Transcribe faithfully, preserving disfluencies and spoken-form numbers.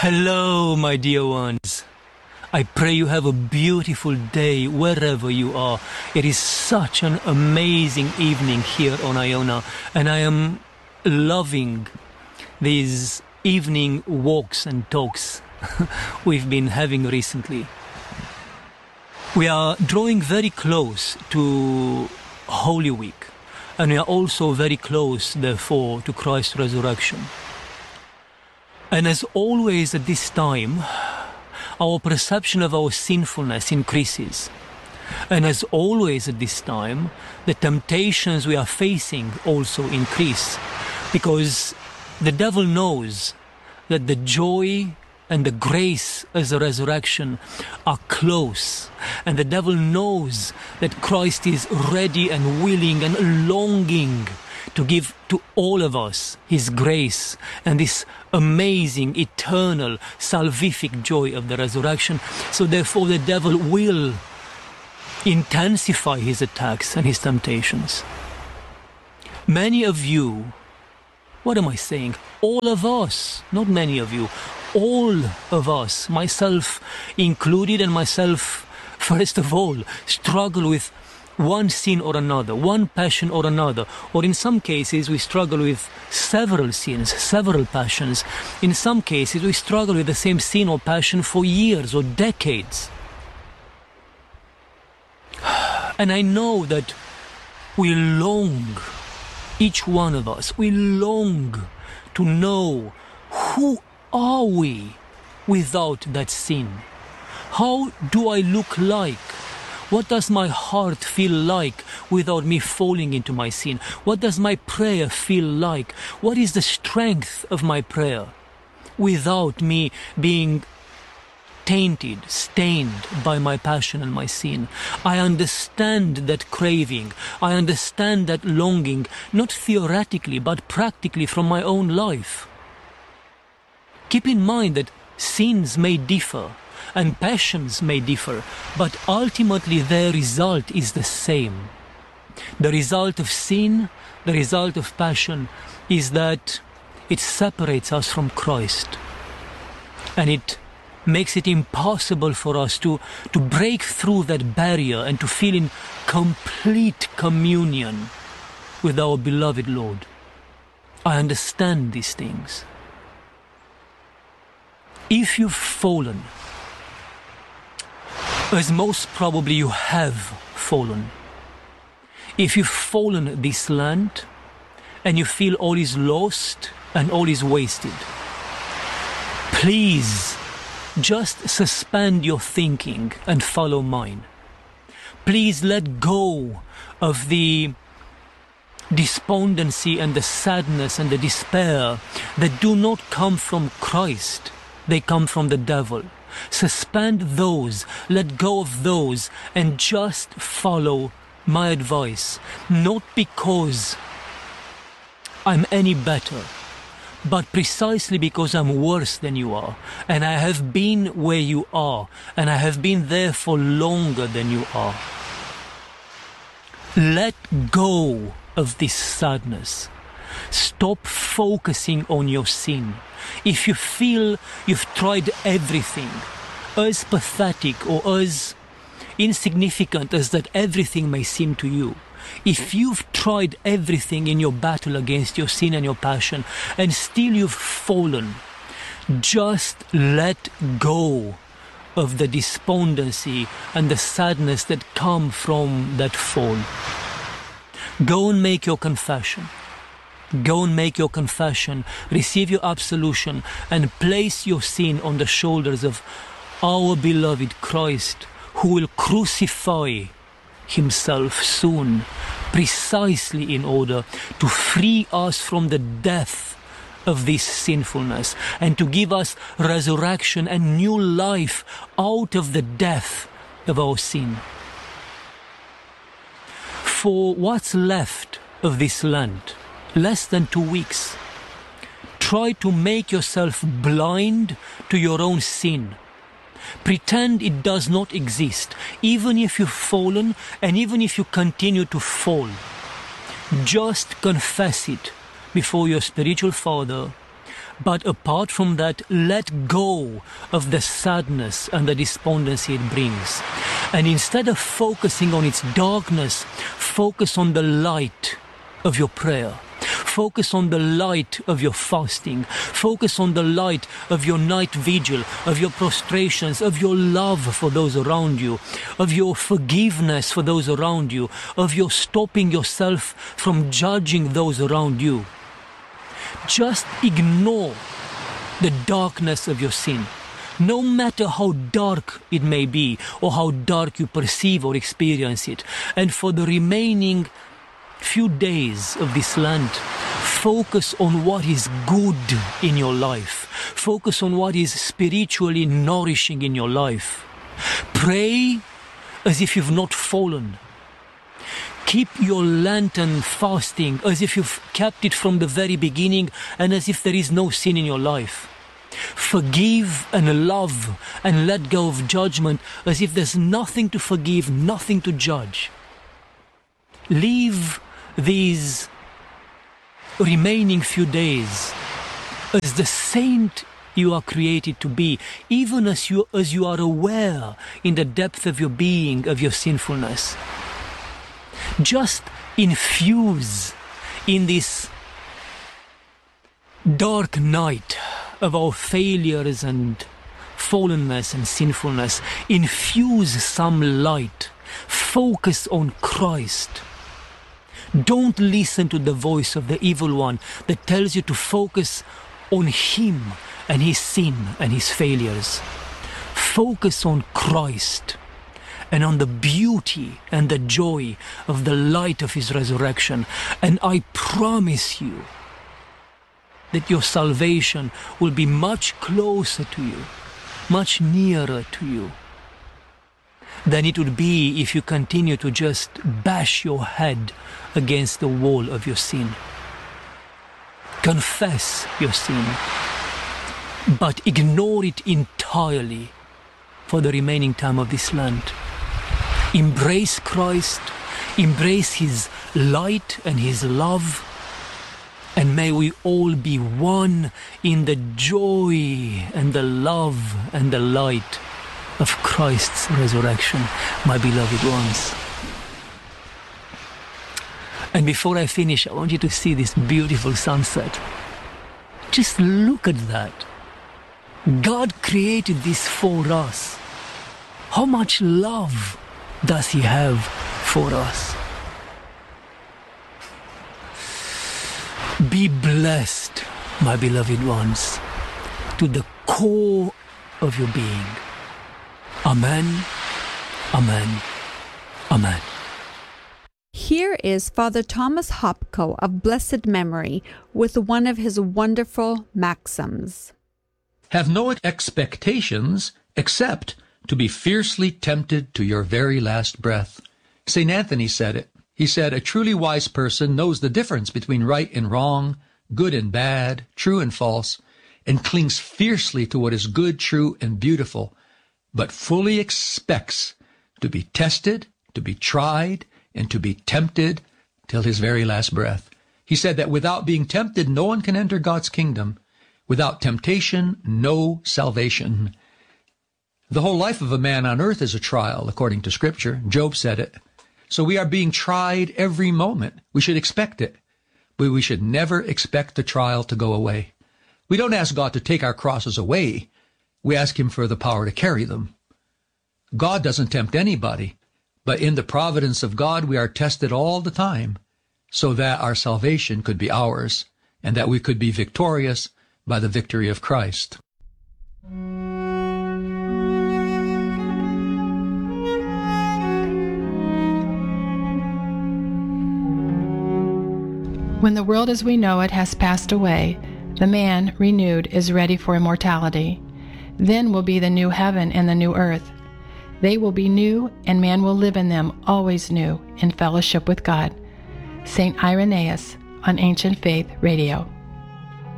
Hello, my dear ones. I pray you have a beautiful day wherever you are. It is such an amazing evening here on Iona, and I am loving these evening walks and talks we've been having recently. We are drawing very close to Holy Week, and we are also very close, therefore, to Christ's resurrection. And as always at this time, our perception of our sinfulness increases. And as always at this time, the temptations we are facing also increase. Because the devil knows that the joy and the grace as a resurrection are close. And the devil knows that Christ is ready and willing and longing to give to all of us his grace and this amazing, eternal, salvific joy of the resurrection. So therefore the devil will intensify his attacks and his temptations. Many of you, what am I saying? All of us, not many of you, all of us, myself included, and myself first of all, struggle with one sin or another, one passion or another, or in some cases we struggle with several sins, several passions. In some cases we struggle with the same sin or passion for years or decades. And I know that we long, each one of us, we long to know who are we without that sin. How do I look like? What does my heart feel like without me falling into my sin? What does my prayer feel like? What is the strength of my prayer without me being tainted, stained by my passion and my sin? I understand that craving. I understand that longing, not theoretically, but practically from my own life. Keep in mind that sins may differ and passions may differ, but ultimately their result is the same. The result of sin, the result of passion, is that it separates us from Christ. And it makes it impossible for us to, to break through that barrier and to feel in complete communion with our beloved Lord. I understand these things. If you've fallen, as most probably you have fallen, if you've fallen this land and you feel all is lost and all is wasted, please just suspend your thinking and follow mine. Please let go of the despondency and the sadness and the despair that do not come from Christ. They come from the devil. Suspend those, let go of those, and just follow my advice. Not because I'm any better, but precisely because I'm worse than you are. And I have been where you are, and I have been there for longer than you are. Let go of this sadness. Stop focusing on your sin. If you feel you've tried everything, as pathetic or as insignificant as that everything may seem to you, if you've tried everything in your battle against your sin and your passion, and still you've fallen, just let go of the despondency and the sadness that come from that fall. Go and make your confession. Go and make your confession, receive your absolution, and place your sin on the shoulders of our beloved Christ, who will crucify himself soon, precisely in order to free us from the death of this sinfulness and to give us resurrection and new life out of the death of our sin. For what's left of this land, less than two weeks, try to make yourself blind to your own sin. Pretend it does not exist, even if you've fallen and even if you continue to fall. Just confess it before your spiritual father But apart from that, let go of the sadness and the despondency it brings. And instead of focusing on its darkness, focus on the light of your prayer. Focus on the light of your fasting. Focus on the light of your night vigil, of your prostrations, of your love for those around you, of your forgiveness for those around you, of your stopping yourself from judging those around you. Just ignore the darkness of your sin, no matter how dark it may be or how dark you perceive or experience it. And for the remaining few days of this Lent, focus on what is good in your life. Focus on what is spiritually nourishing in your life. Pray as if you've not fallen. Keep your Lenten fasting as if you've kept it from the very beginning and as if there is no sin in your life. Forgive and love and let go of judgment as if there's nothing to forgive, nothing to judge. Leave these remaining few days as the saint you are created to be, even as you, as you are aware in the depth of your being of your sinfulness. Just infuse in this dark night of our failures and fallenness and sinfulness, infuse some light. Focus on Christ. Don't listen to the voice of the evil one that tells you to focus on him and his sin and his failures. Focus on Christ and on the beauty and the joy of the light of his resurrection. And I promise you that your salvation will be much closer to you, much nearer to you, than it would be if you continue to just bash your head against the wall of your sin. Confess your sin, but ignore it entirely for the remaining time of this Lent. Embrace Christ, embrace his light and his love, and may we all be one in the joy and the love and the light of Christ's resurrection, my beloved ones. And before I finish, I want you to see this beautiful sunset. Just look at that. God created this for us. How much love does he have for us? Be blessed, my beloved ones, to the core of your being. Amen, amen, amen. Here is Father Thomas Hopko of blessed memory with one of his wonderful maxims. Have no expectations except to be fiercely tempted to your very last breath. Saint Anthony said it. He said, a truly wise person knows the difference between right and wrong, good and bad, true and false, and clings fiercely to what is good, true, and beautiful, but fully expects to be tested, to be tried, and to be tempted till his very last breath. He said that without being tempted, no one can enter God's kingdom. Without temptation, no salvation. The whole life of a man on earth is a trial, according to Scripture. Job said it. So we are being tried every moment. We should expect it, but we should never expect the trial to go away. We don't ask God to take our crosses away. We ask him for the power to carry them. God doesn't tempt anybody, but in the providence of God, we are tested all the time so that our salvation could be ours and that we could be victorious by the victory of Christ. When the world as we know it has passed away, the man, renewed, is ready for immortality. Then will be the new heaven and the new earth. They will be new, and man will live in them, always new, in fellowship with God. Saint Irenaeus on Ancient Faith Radio.